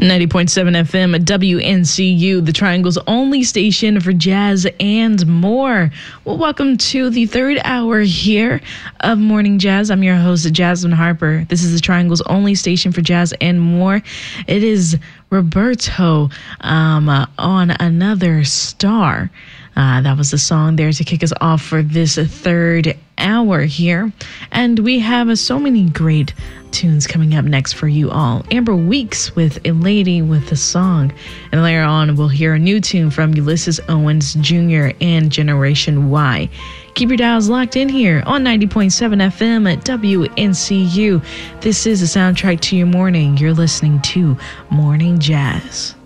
90.7 FM at WNCU, the Triangle's only station for jazz and more. Well, welcome to the third hour here of Morning Jazz. I'm your host, Jasmine Harper. This is the Triangle's only station for jazz and more. It is Roberto on Another Star. That was the song there to kick us off for this third hour here. And we have so many great tunes coming up next for you all. Amber Weeks with A Lady with a Song. And later on, we'll hear a new tune from Ulysses Owens Jr. and Generation Y. Keep your dials locked in here on 90.7 FM at WNCU. This is the soundtrack to your morning. You're listening to Morning Jazz.